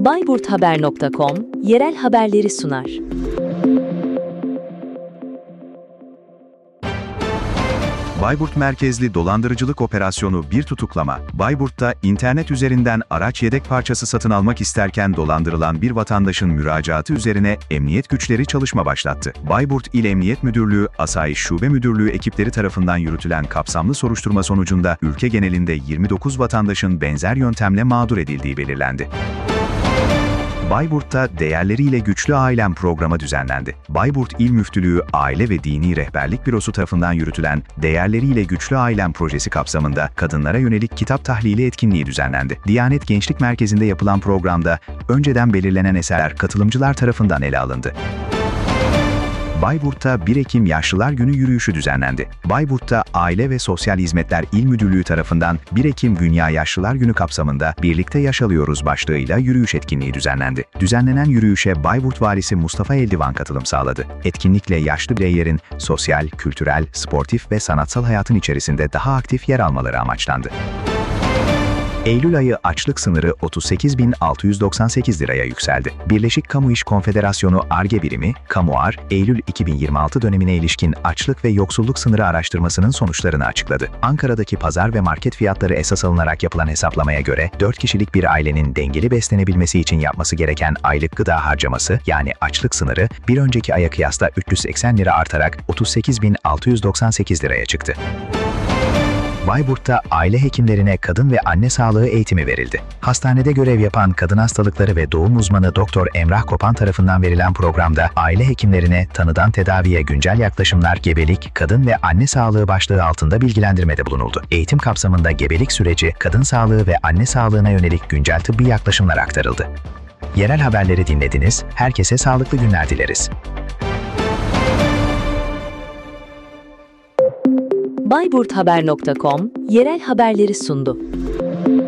bayburthaber.com yerel haberleri sunar. Bayburt merkezli dolandırıcılık operasyonu bir tutuklama. Bayburt'ta internet üzerinden araç yedek parçası satın almak isterken dolandırılan bir vatandaşın müracaatı üzerine emniyet güçleri çalışma başlattı. Bayburt İl Emniyet Müdürlüğü, Asayiş Şube Müdürlüğü ekipleri tarafından yürütülen kapsamlı soruşturma sonucunda ülke genelinde 29 vatandaşın benzer yöntemle mağdur edildiği belirlendi. Bayburt'ta Değerleriyle Güçlü Ailem programı düzenlendi. Bayburt İl Müftülüğü Aile ve Dini Rehberlik Bürosu tarafından yürütülen Değerleriyle Güçlü Ailem projesi kapsamında kadınlara yönelik kitap tahlili etkinliği düzenlendi. Diyanet Gençlik Merkezi'nde yapılan programda önceden belirlenen eserler katılımcılar tarafından ele alındı. Bayburt'ta 1 Ekim Yaşlılar Günü yürüyüşü düzenlendi. Bayburt'ta Aile ve Sosyal Hizmetler İl Müdürlüğü tarafından 1 Ekim Dünya Yaşlılar Günü kapsamında Birlikte Yaşalıyoruz başlığıyla yürüyüş etkinliği düzenlendi. Düzenlenen yürüyüşe Bayburt Valisi Mustafa Eldivan katılım sağladı. Etkinlikle yaşlı bireylerin sosyal, kültürel, sportif ve sanatsal hayatın içerisinde daha aktif yer almaları amaçlandı. Eylül ayı açlık sınırı 38.698 liraya yükseldi. Birleşik Kamu İş Konfederasyonu Ar-Ge Birimi, Kamuar, Eylül 2026 dönemine ilişkin açlık ve yoksulluk sınırı araştırmasının sonuçlarını açıkladı. Ankara'daki pazar ve market fiyatları esas alınarak yapılan hesaplamaya göre 4 kişilik bir ailenin dengeli beslenebilmesi için yapması gereken aylık gıda harcaması, yani açlık sınırı, bir önceki aya kıyasla 380 lira artarak 38.698 liraya çıktı. Bayburt'ta aile hekimlerine kadın ve anne sağlığı eğitimi verildi. Hastanede görev yapan kadın hastalıkları ve doğum uzmanı Doktor Emrah Kopan tarafından verilen programda aile hekimlerine tanıdan tedaviye güncel yaklaşımlar, gebelik, kadın ve anne sağlığı başlığı altında bilgilendirmede bulunuldu. Eğitim kapsamında gebelik süreci, kadın sağlığı ve anne sağlığına yönelik güncel tıbbi yaklaşımlar aktarıldı. Yerel haberleri dinlediniz, herkese sağlıklı günler dileriz. bayburthaber.com yerel haberleri sundu.